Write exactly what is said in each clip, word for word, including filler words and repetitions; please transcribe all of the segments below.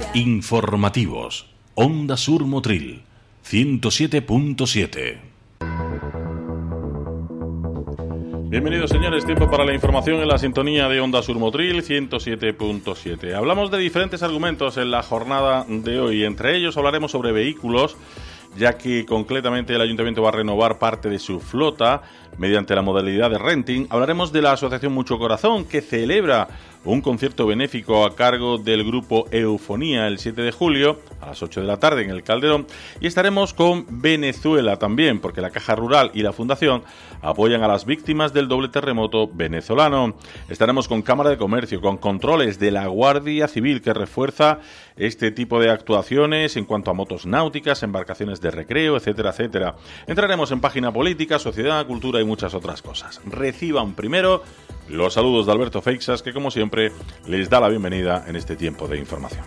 Informativos. Onda Sur Motril, ciento siete punto siete. Bienvenidos, señores, tiempo para la información en la sintonía de Onda Sur Motril ciento siete punto siete. Hablamos de diferentes argumentos en la jornada de hoy. Entre ellos hablaremos sobre vehículos, ya que concretamente el Ayuntamiento va a renovar parte de su flota mediante la modalidad de renting. Hablaremos de la Asociación Mucho Corazón, que celebra un concierto benéfico a cargo del grupo Eufonía el siete de julio a las ocho de la tarde en el Calderón, y estaremos con Venezuela también, porque la Caja Rural y la Fundación apoyan a las víctimas del doble terremoto venezolano. Estaremos con Cámara de Comercio, con controles de la Guardia Civil, que refuerza este tipo de actuaciones en cuanto a motos náuticas, embarcaciones de recreo, etcétera, etcétera. Entraremos en página política, sociedad, cultura y muchas otras cosas. Reciban primero los saludos de Alberto Feixas, que como siempre les da la bienvenida en este tiempo de información.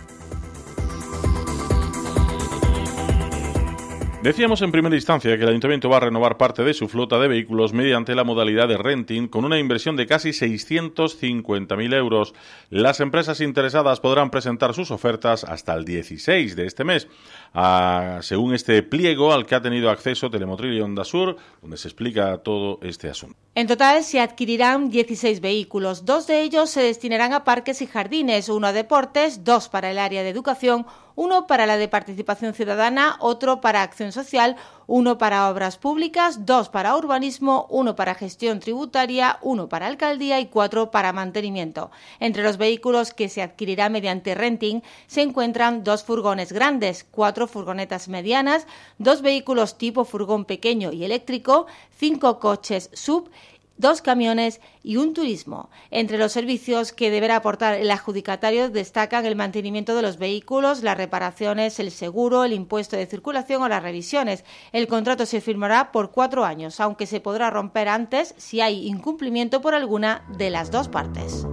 Decíamos en primera instancia que el Ayuntamiento va a renovar parte de su flota de vehículos mediante la modalidad de renting con una inversión de casi seiscientos cincuenta mil euros. Las empresas interesadas podrán presentar sus ofertas hasta el dieciséis de este mes, ah, según este pliego al que ha tenido acceso Telemotril y Onda Sur, donde se explica todo este asunto. En total se adquirirán dieciséis vehículos. Dos de ellos se destinarán a parques y jardines, uno a deportes, dos para el área de educación, uno para la de participación ciudadana, otro para acción social, uno para obras públicas, dos para urbanismo, uno para gestión tributaria, uno para alcaldía y cuatro para mantenimiento. Entre los vehículos que se adquirirá mediante renting se encuentran dos furgones grandes, cuatro furgonetas medianas, dos vehículos tipo furgón pequeño y eléctrico, cinco coches sub, dos camiones y un turismo. Entre los servicios que deberá aportar el adjudicatario destacan el mantenimiento de los vehículos, las reparaciones, el seguro, el impuesto de circulación o las revisiones. El contrato se firmará por cuatro años, aunque se podrá romper antes si hay incumplimiento por alguna de las dos partes.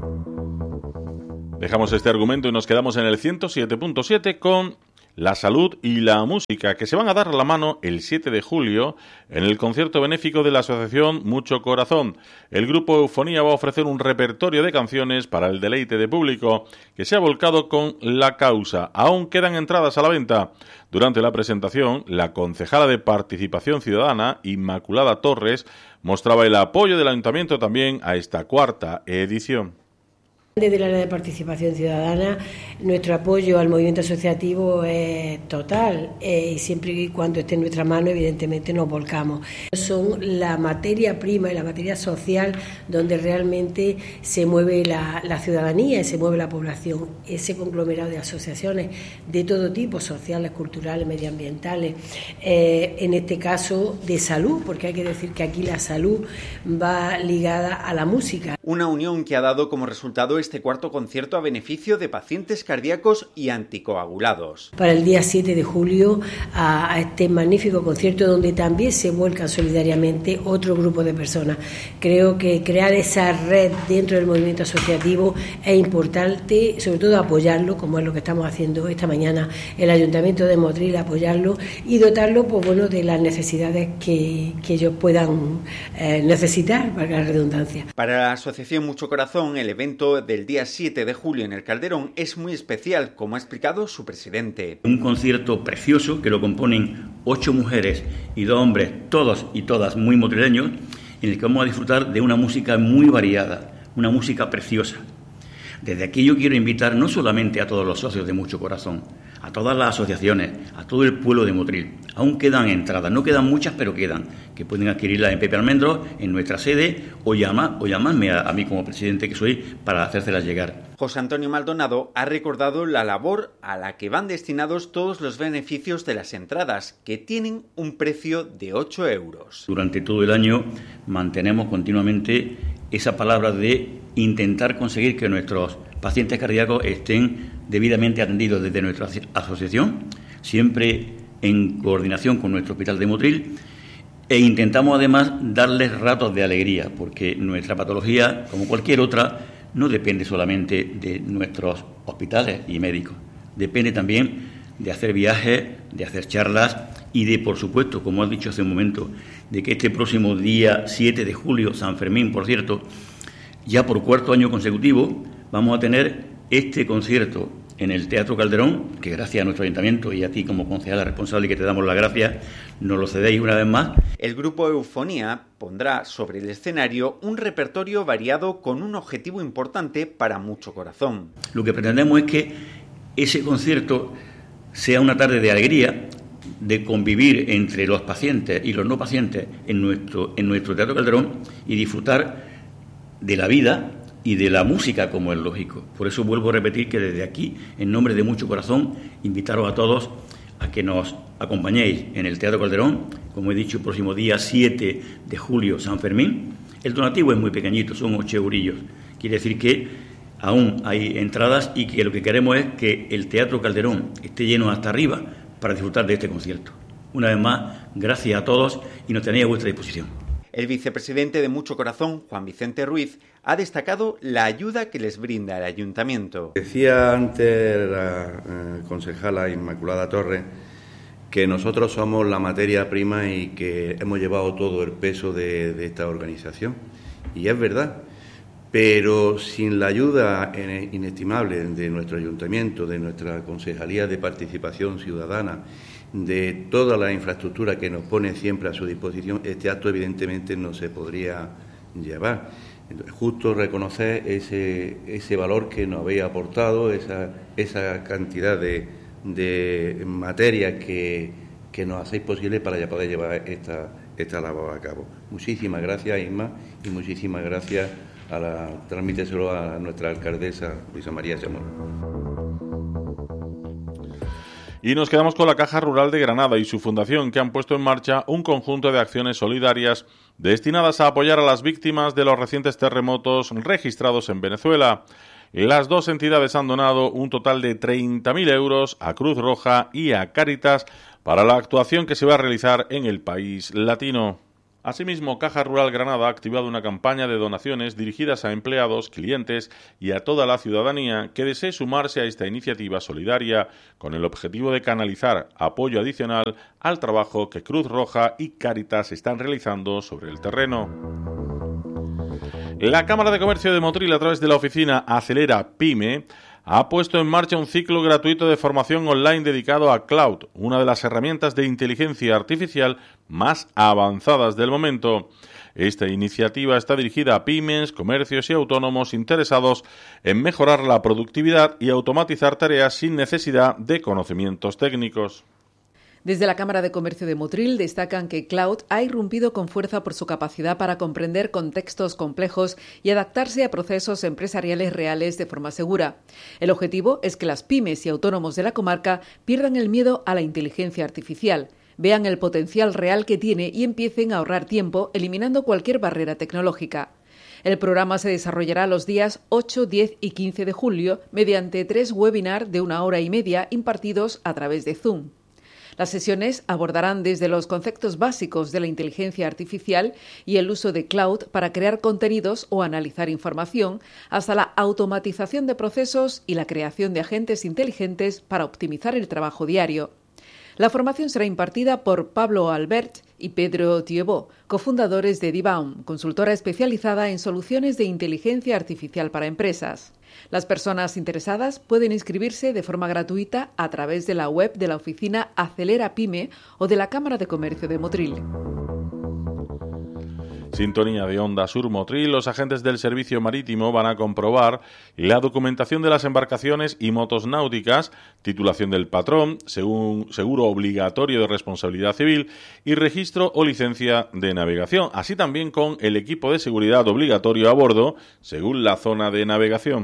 Dejamos este argumento y nos quedamos en el ciento siete punto siete con la salud y la música, que se van a dar la mano el siete de julio en el concierto benéfico de la Asociación Mucho Corazón. El grupo Eufonía va a ofrecer un repertorio de canciones para el deleite de público que se ha volcado con la causa. Aún quedan entradas a la venta. Durante la presentación, la concejala de Participación Ciudadana, Inmaculada Torres, mostraba el apoyo del Ayuntamiento también a esta cuarta edición. Desde el área de participación ciudadana, nuestro apoyo al movimiento asociativo es total eh, y siempre y cuando esté en nuestra mano, evidentemente nos volcamos. Son la materia prima y la materia social donde realmente se mueve la, la ciudadanía y se mueve la población. Ese conglomerado de asociaciones de todo tipo, sociales, culturales, medioambientales, eh, en este caso de salud, porque hay que decir que aquí la salud va ligada a la música. Una unión que ha dado como resultado este cuarto concierto a beneficio de pacientes cardíacos y anticoagulados. Para el día siete de julio, a, a este magnífico concierto donde también se vuelcan solidariamente otro grupo de personas. Creo que crear esa red dentro del movimiento asociativo es importante, sobre todo apoyarlo, como es lo que estamos haciendo esta mañana el Ayuntamiento de Motril, apoyarlo y dotarlo, pues bueno, de las necesidades que, que ellos puedan eh, necesitar, para la redundancia. Para la Asociación Mucho Corazón, el evento del día siete de julio en el Calderón es muy especial, como ha explicado su presidente. Un concierto precioso que lo componen ocho mujeres y dos hombres, todos y todas muy motrileños, en el que vamos a disfrutar de una música muy variada, una música preciosa. Desde aquí yo quiero invitar no solamente a todos los socios de Mucho Corazón, a todas las asociaciones, a todo el pueblo de Motril. Aún quedan entradas, no quedan muchas, pero quedan, que pueden adquirirlas en Pepe Almendros, en nuestra sede, o, llama, o llamarme a, a mí como presidente que soy para hacérselas llegar. José Antonio Maldonado ha recordado la labor a la que van destinados todos los beneficios de las entradas, que tienen un precio de ocho euros. Durante todo el año mantenemos continuamente esa palabra de intentar conseguir que nuestros pacientes cardíacos estén debidamente atendidos desde nuestra asociación, siempre en coordinación con nuestro hospital de Motril, e intentamos además darles ratos de alegría, porque nuestra patología, como cualquier otra, no depende solamente de nuestros hospitales y médicos, depende también de hacer viajes, de hacer charlas y de, por supuesto, como has dicho hace un momento, de que este próximo día siete de julio, San Fermín, por cierto, ya por cuarto año consecutivo, vamos a tener este concierto en el Teatro Calderón, que gracias a nuestro ayuntamiento y a ti como concejala responsable que te damos las gracias, nos lo cedéis una vez más. El grupo Eufonía pondrá sobre el escenario un repertorio variado con un objetivo importante para Mucho Corazón. Lo que pretendemos es que ese concierto sea una tarde de alegría, de convivir entre los pacientes y los no pacientes en nuestro, en nuestro Teatro Calderón y disfrutar de la vida y de la música, como es lógico. Por eso vuelvo a repetir que desde aquí, en nombre de Mucho Corazón, invitaros a todos a que nos acompañéis en el Teatro Calderón, como he dicho, el próximo día siete de julio, San Fermín. El donativo es muy pequeñito, son ocho eurillos. Quiere decir que aún hay entradas y que lo que queremos es que el Teatro Calderón esté lleno hasta arriba para disfrutar de este concierto. Una vez más, gracias a todos y nos tenéis a vuestra disposición. El vicepresidente de Mucho Corazón, Juan Vicente Ruiz, ha destacado la ayuda que les brinda el ayuntamiento. Decía antes la eh, concejala Inmaculada Torres que nosotros somos la materia prima y que hemos llevado todo el peso de, de esta organización. Y es verdad, pero sin la ayuda inestimable de nuestro ayuntamiento, de nuestra Concejalía de Participación Ciudadana, de toda la infraestructura que nos pone siempre a su disposición, este acto evidentemente no se podría llevar. Entonces, justo reconocer ese, ese valor que nos habéis aportado, esa, esa cantidad de, de materia que, que nos hacéis posible para ya poder llevar esta, esta labor a cabo. Muchísimas gracias, Isma, y muchísimas gracias a la, transmíteselo a nuestra alcaldesa Luisa María Chamorro. Y nos quedamos con la Caja Rural de Granada y su fundación, que han puesto en marcha un conjunto de acciones solidarias destinadas a apoyar a las víctimas de los recientes terremotos registrados en Venezuela. Las dos entidades han donado un total de treinta mil euros a Cruz Roja y a Cáritas para la actuación que se va a realizar en el país latino. Asimismo, Caja Rural Granada ha activado una campaña de donaciones dirigidas a empleados, clientes y a toda la ciudadanía que desee sumarse a esta iniciativa solidaria con el objetivo de canalizar apoyo adicional al trabajo que Cruz Roja y Cáritas están realizando sobre el terreno. La Cámara de Comercio de Motril, a través de la oficina Acelera Pyme, ha puesto en marcha un ciclo gratuito de formación online dedicado a Cloud, una de las herramientas de inteligencia artificial más avanzadas del momento. Esta iniciativa está dirigida a pymes, comercios y autónomos interesados en mejorar la productividad y automatizar tareas sin necesidad de conocimientos técnicos. Desde la Cámara de Comercio de Motril destacan que Cloud ha irrumpido con fuerza por su capacidad para comprender contextos complejos y adaptarse a procesos empresariales reales de forma segura. El objetivo es que las pymes y autónomos de la comarca pierdan el miedo a la inteligencia artificial, vean el potencial real que tiene y empiecen a ahorrar tiempo eliminando cualquier barrera tecnológica. El programa se desarrollará los días ocho, diez y quince de julio mediante tres webinars de una hora y media impartidos a través de Zoom. Las sesiones abordarán desde los conceptos básicos de la inteligencia artificial y el uso de cloud para crear contenidos o analizar información, hasta la automatización de procesos y la creación de agentes inteligentes para optimizar el trabajo diario. La formación será impartida por Pablo Albert y Pedro Thiebó, cofundadores de Dibaum, consultora especializada en soluciones de inteligencia artificial para empresas. Las personas interesadas pueden inscribirse de forma gratuita a través de la web de la oficina Acelera Pyme o de la Cámara de Comercio de Motril. Sintonía de Onda Sur Motril. Los agentes del Servicio Marítimo van a comprobar la documentación de las embarcaciones y motos náuticas, titulación del patrón, según seguro obligatorio de responsabilidad civil y registro o licencia de navegación, así también con el equipo de seguridad obligatorio a bordo, según la zona de navegación.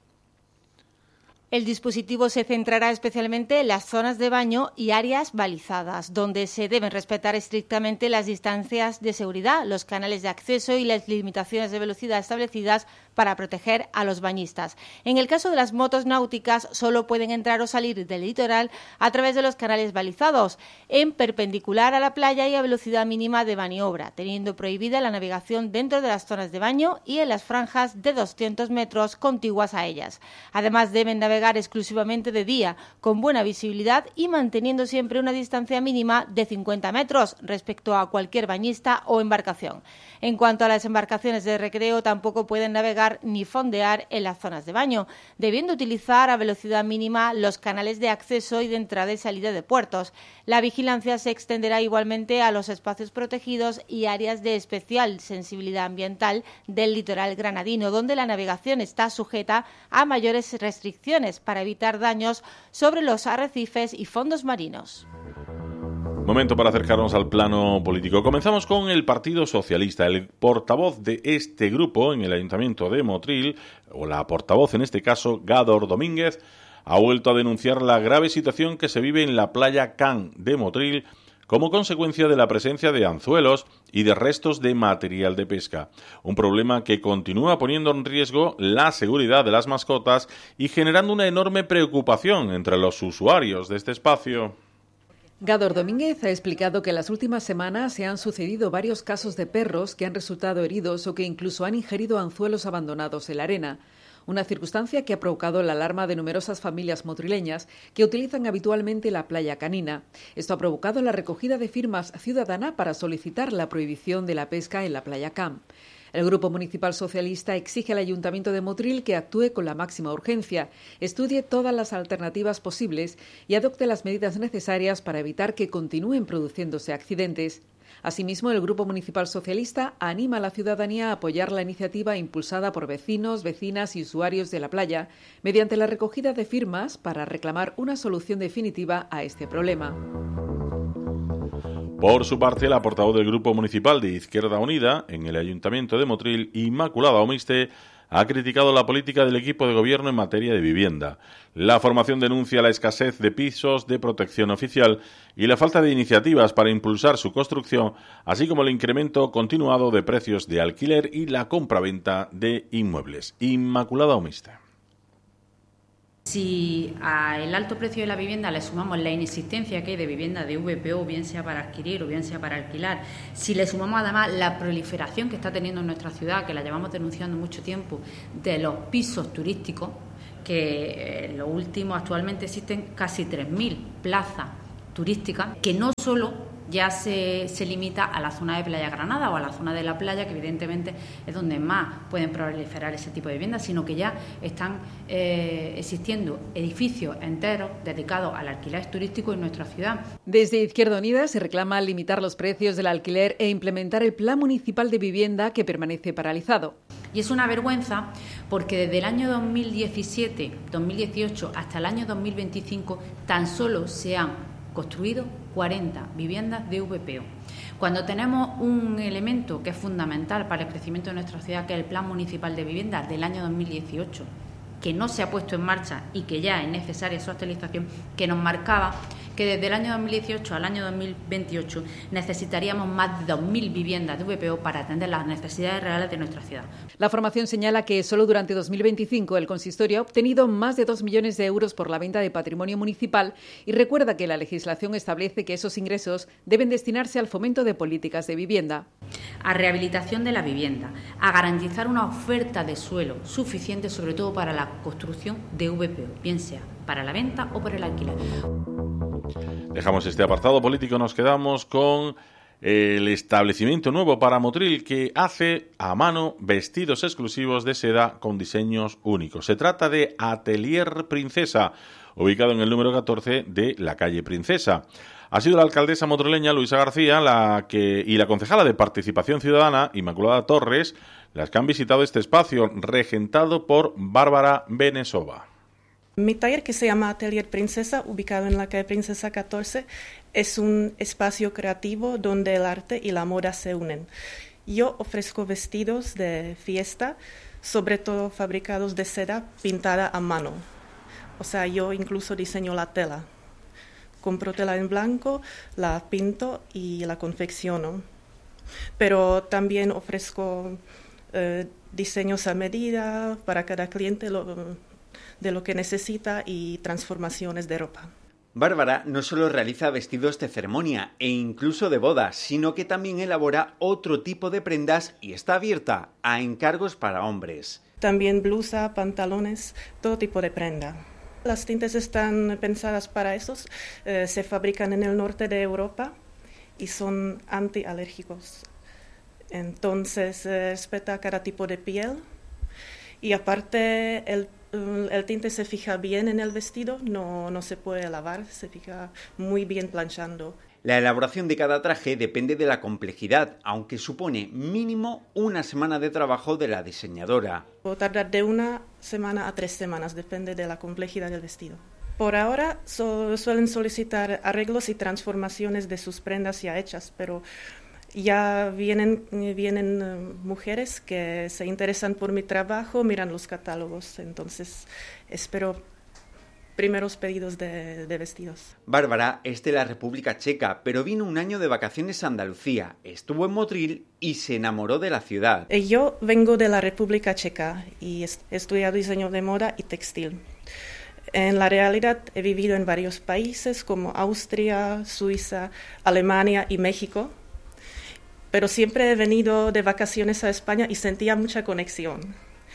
El dispositivo se centrará especialmente en las zonas de baño y áreas balizadas, donde se deben respetar estrictamente las distancias de seguridad, los canales de acceso y las limitaciones de velocidad establecidas para proteger a los bañistas. En el caso de las motos náuticas, solo pueden entrar o salir del litoral a través de los canales balizados, en perpendicular a la playa y a velocidad mínima de maniobra, teniendo prohibida la navegación dentro de las zonas de baño y en las franjas de doscientos metros contiguas a ellas. Además, deben navegar exclusivamente de día, con buena visibilidad y manteniendo siempre una distancia mínima de cincuenta metros respecto a cualquier bañista o embarcación. En cuanto a las embarcaciones de recreo, tampoco pueden navegar lavar ni fondear en las zonas de baño, debiendo utilizar a velocidad mínima los canales de acceso y de entrada y salida de puertos. La vigilancia se extenderá igualmente a los espacios protegidos y áreas de especial sensibilidad ambiental del litoral granadino, donde la navegación está sujeta a mayores restricciones para evitar daños sobre los arrecifes y fondos marinos. Momento para acercarnos al plano político. Comenzamos con el Partido Socialista. El portavoz de este grupo en el Ayuntamiento de Motril, o la portavoz en este caso, Gádor Domínguez, ha vuelto a denunciar la grave situación que se vive en la playa Can de Motril como consecuencia de la presencia de anzuelos y de restos de material de pesca. Un problema que continúa poniendo en riesgo la seguridad de las mascotas y generando una enorme preocupación entre los usuarios de este espacio. Gádor Domínguez ha explicado que en las últimas semanas se han sucedido varios casos de perros que han resultado heridos o que incluso han ingerido anzuelos abandonados en la arena. Una circunstancia que ha provocado la alarma de numerosas familias motrileñas que utilizan habitualmente la playa canina. Esto ha provocado la recogida de firmas ciudadana para solicitar la prohibición de la pesca en la playa Can. El Grupo Municipal Socialista exige al Ayuntamiento de Motril que actúe con la máxima urgencia, estudie todas las alternativas posibles y adopte las medidas necesarias para evitar que continúen produciéndose accidentes. Asimismo, el Grupo Municipal Socialista anima a la ciudadanía a apoyar la iniciativa impulsada por vecinos, vecinas y usuarios de la playa mediante la recogida de firmas para reclamar una solución definitiva a este problema. Por su parte, la portavoz del Grupo Municipal de Izquierda Unida en el Ayuntamiento de Motril, Inmaculada Omiste, ha criticado la política del equipo de gobierno en materia de vivienda. La formación denuncia la escasez de pisos de protección oficial y la falta de iniciativas para impulsar su construcción, así como el incremento continuado de precios de alquiler y la compraventa de inmuebles. Inmaculada Omiste. Si al alto precio de la vivienda le sumamos la inexistencia que hay de vivienda de V P O, bien sea para adquirir o bien sea para alquilar, si le sumamos además la proliferación que está teniendo en nuestra ciudad, que la llevamos denunciando mucho tiempo, de los pisos turísticos, que en lo último actualmente existen casi tres mil plazas turísticas, que no solo ya se, se limita a la zona de Playa Granada o a la zona de la playa, que evidentemente es donde más pueden proliferar ese tipo de viviendas, sino que ya están eh, existiendo edificios enteros dedicados al alquiler turístico en nuestra ciudad. Desde Izquierda Unida se reclama limitar los precios del alquiler e implementar el Plan Municipal de Vivienda, que permanece paralizado. Y es una vergüenza porque desde el año dos mil diecisiete, dos mil dieciocho hasta el año dos mil veinticinco tan solo se han construido cuarenta viviendas de V P O. Cuando tenemos un elemento que es fundamental para el crecimiento de nuestra ciudad, que es el Plan Municipal de Vivienda del año dos mil dieciocho, que no se ha puesto en marcha y que ya es necesaria su actualización, que nos marcaba que desde el año dos mil dieciocho al año dos mil veintiocho necesitaríamos más de dos mil viviendas de V P O para atender las necesidades reales de nuestra ciudad. La formación señala que solo durante dos mil veinticinco el consistorio ha obtenido más de dos millones de euros por la venta de patrimonio municipal y recuerda que la legislación establece que esos ingresos deben destinarse al fomento de políticas de vivienda. A rehabilitación de la vivienda, a garantizar una oferta de suelo suficiente, sobre todo para la construcción de V P O, bien sea para la venta o para el alquiler. Dejamos este apartado político, nos quedamos con el establecimiento nuevo para Motril que hace a mano vestidos exclusivos de seda con diseños únicos. Se trata de Atelier Princesa, ubicado en el número catorce de la calle Princesa. Ha sido la alcaldesa motrileña Luisa García la que, y la concejala de Participación Ciudadana, Inmaculada Torres, las que han visitado este espacio, regentado por Bárbara Benesova. Mi taller, que se llama Atelier Princesa, ubicado en la calle Princesa catorce, es un espacio creativo donde el arte y la moda se unen. Yo ofrezco vestidos de fiesta, sobre todo fabricados de seda pintada a mano. O sea, yo incluso diseño la tela. Compro tela en blanco, la pinto y la confecciono. Pero también ofrezco eh, diseños a medida para cada cliente, lo, de lo que necesita, y transformaciones de ropa. Bárbara no solo realiza vestidos de ceremonia e incluso de bodas, sino que también elabora otro tipo de prendas y está abierta a encargos para hombres. También blusa, pantalones, todo tipo de prenda. Las tintes están pensadas para esos, eh, se fabrican en el norte de Europa y son antialérgicos. Entonces, eh, respeta cada tipo de piel Y aparte el, el tinte se fija bien en el vestido, no, no se puede lavar, se fija muy bien planchando. La elaboración de cada traje depende de la complejidad, aunque supone mínimo una semana de trabajo de la diseñadora. Puede tardar de una semana a tres semanas, depende de la complejidad del vestido. Por ahora so, suelen solicitar arreglos y transformaciones de sus prendas ya hechas, pero ya vienen, vienen uh, mujeres que se interesan por mi trabajo, miran los catálogos, entonces espero primeros pedidos de, de vestidos. Bárbara es de la República Checa, pero vino un año de vacaciones a Andalucía, estuvo en Motril y se enamoró de la ciudad. Yo vengo de la República Checa y he estudiado diseño de moda y textil. En la realidad he vivido en varios países como Austria, Suiza, Alemania y México, pero siempre he venido de vacaciones a España y sentía mucha conexión.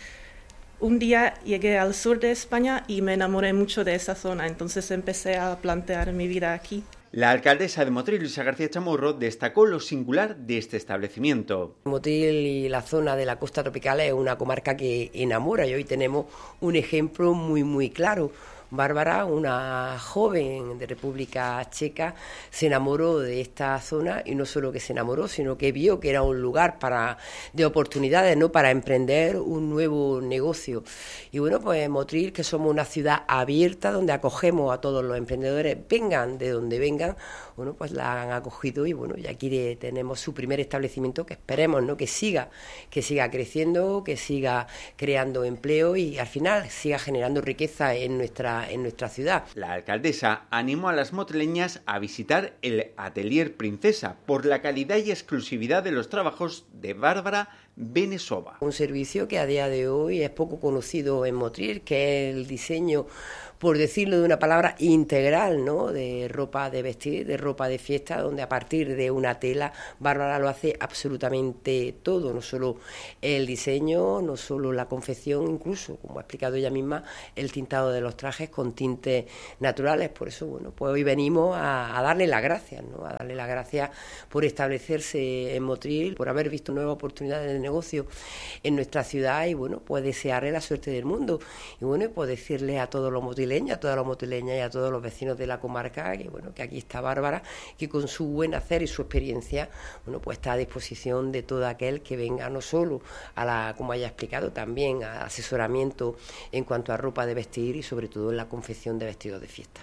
Un día llegué al sur de España y me enamoré mucho de esa zona, entonces empecé a plantear mi vida aquí. La alcaldesa de Motril, Luisa García Chamorro, destacó lo singular de este establecimiento. Motril y la zona de la costa tropical es una comarca que enamora y hoy tenemos un ejemplo muy muy claro. Bárbara, una joven de República Checa, se enamoró de esta zona y no solo que se enamoró, sino que vio que era un lugar para de oportunidades, ¿no?, para emprender un nuevo negocio. Y bueno, pues Motril, que somos una ciudad abierta donde acogemos a todos los emprendedores, vengan de donde vengan, bueno, pues la han acogido y bueno, y aquí tenemos su primer establecimiento que esperemos, ¿no?, que siga, que siga creciendo, que siga creando empleo y al final siga generando riqueza en nuestra en nuestra ciudad. La alcaldesa animó a las motrileñas a visitar el Atelier Princesa por la calidad y exclusividad de los trabajos de Bárbara Benesova. Un servicio que a día de hoy es poco conocido en Motril, que es el diseño, por decirlo de una palabra, integral, ¿no?, de ropa de vestir, de ropa de fiesta, donde a partir de una tela Bárbara lo hace absolutamente todo, no solo el diseño, no solo la confección, incluso, como ha explicado ella misma, el tintado de los trajes con tintes naturales. Por eso, bueno, pues hoy venimos a, a darle las gracias, ¿no?, a darle las gracias por establecerse en Motril, por haber visto nuevas oportunidades de negocio en nuestra ciudad y, bueno, pues desearle la suerte del mundo. Y, bueno, pues decirle a todos los motrileños, a todas las motrileñas y a todos los vecinos de la comarca que, bueno, que aquí está Bárbara, que con su buen hacer y su experiencia, bueno, pues está a disposición de todo aquel que venga, no solo a la, como haya explicado, también a asesoramiento en cuanto a ropa de vestir y sobre todo en la confección de vestidos de fiesta.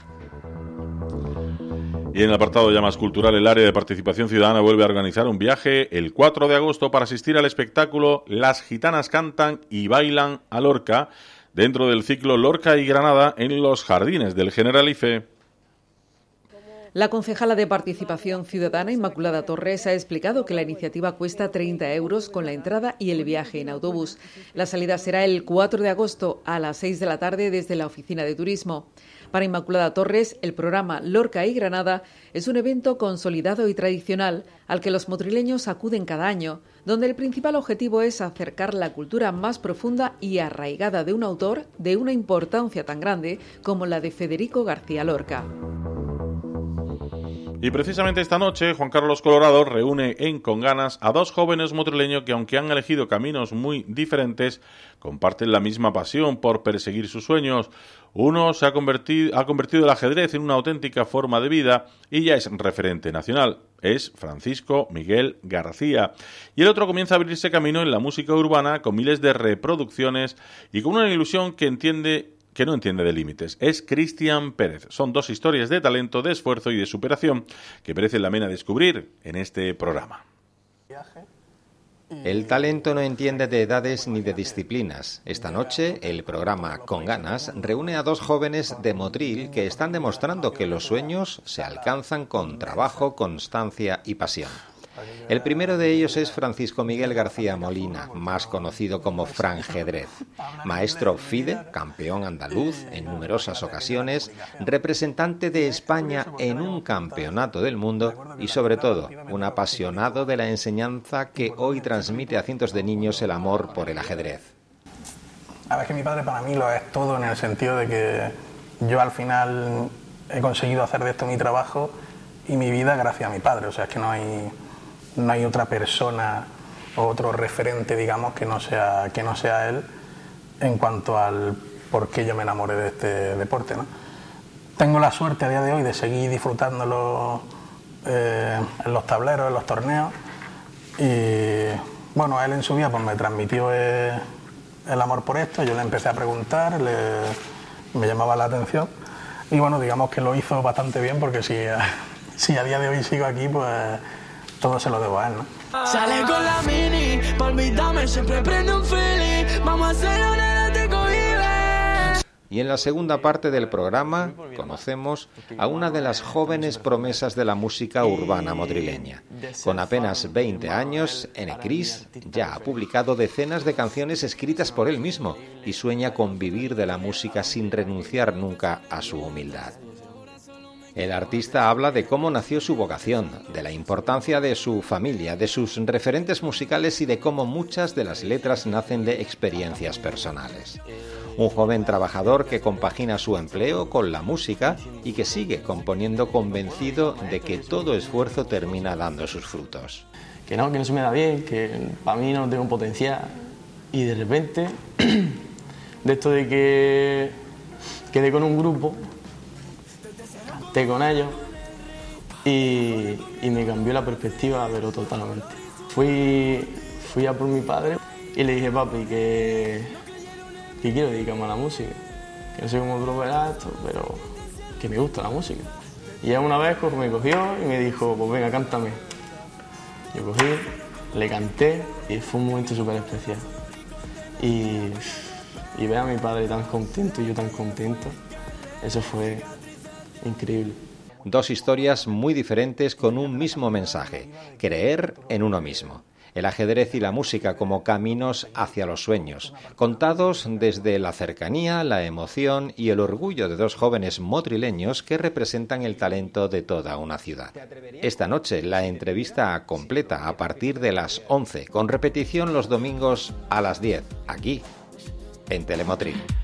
Y en el apartado ya más cultural, el área de participación ciudadana vuelve a organizar un viaje el cuatro de agosto para asistir al espectáculo Las Gitanas Cantan y Bailan a Lorca, dentro del ciclo Lorca y Granada en los jardines del Generalife. La concejala de Participación Ciudadana, Inmaculada Torres, ha explicado que la iniciativa cuesta treinta euros con la entrada y el viaje en autobús. La salida será el cuatro de agosto a las seis de la tarde desde la Oficina de Turismo. Para Inmaculada Torres, el programa Lorca y Granada es un evento consolidado y tradicional al que los motrileños acuden cada año, donde el principal objetivo es acercar la cultura más profunda y arraigada de un autor de una importancia tan grande como la de Federico García Lorca. Y precisamente esta noche, Juan Carlos Colorado reúne en Con Ganas a dos jóvenes motrileños que, aunque han elegido caminos muy diferentes, comparten la misma pasión por perseguir sus sueños. Uno se ha convertido, ha convertido el ajedrez en una auténtica forma de vida y ya es referente nacional. Es Francisco Miguel García. Y el otro comienza a abrirse camino en la música urbana con miles de reproducciones y con una ilusión que entiende... que no entiende de límites. Es Cristian Pérez. Son dos historias de talento, de esfuerzo y de superación que merecen la pena descubrir en este programa. El talento no entiende de edades ni de disciplinas. Esta noche, el programa Con Ganas reúne a dos jóvenes de Motril que están demostrando que los sueños se alcanzan con trabajo, constancia y pasión. El primero de ellos es Francisco Miguel García Molina, más conocido como Franjedrez, maestro FIDE, campeón andaluz en numerosas ocasiones, representante de España en un campeonato del mundo y sobre todo un apasionado de la enseñanza que hoy transmite a cientos de niños el amor por el ajedrez. A ver, que mi padre para mí lo es todo en el sentido de que yo al final he conseguido hacer de esto mi trabajo y mi vida gracias a mi padre, o sea, es que no hay... no hay otra persona o otro referente, digamos, que no sea, que no sea él en cuanto al por qué yo me enamoré de este deporte, ¿no? Tengo la suerte a día de hoy de seguir disfrutándolo eh, en los tableros, en los torneos, y bueno, él en su vida pues me transmitió eh, el amor por esto. Yo le empecé a preguntar, le, me llamaba la atención, y bueno, digamos que lo hizo bastante bien, porque si, si a día de hoy sigo aquí, pues todo se lo debo a él, ¿no? Sale con la mini, pa' olvidarme siempre prende un feeling. Vamos a hacerlo, nena, te cohibe. Y en la segunda parte del programa conocemos a una de las jóvenes promesas de la música urbana madrileña. Con apenas veinte años, Ene Cris ya ha publicado decenas de canciones escritas por él mismo y sueña con vivir de la música sin renunciar nunca a su humildad. El artista habla de cómo nació su vocación, de la importancia de su familia, de sus referentes musicales y de cómo muchas de las letras nacen de experiencias personales. Un joven trabajador que compagina su empleo con la música y que sigue componiendo convencido de que todo esfuerzo termina dando sus frutos. Que no, que no se me da bien, que para mí no tengo potencial. Y de repente, de esto de que quedé con un grupo, canté con ellos y, y me cambió la perspectiva, pero totalmente. Fui, fui a por mi padre y le dije, papi, que... que quiero dedicarme a la música, que no sé cómo probar esto, pero que me gusta la música. Y ya una vez me cogió y me dijo, pues venga, cántame. Yo cogí, le canté y fue un momento súper especial. Y, y ver a mi padre tan contento y yo tan contento, eso fue increíble. Dos historias muy diferentes con un mismo mensaje: creer en uno mismo. El ajedrez y la música como caminos hacia los sueños, contados desde la cercanía, la emoción y el orgullo de dos jóvenes madrileños que representan el talento de toda una ciudad. Esta noche la entrevista completa a partir de las once, con repetición los domingos a las diez, aquí en Telemotril.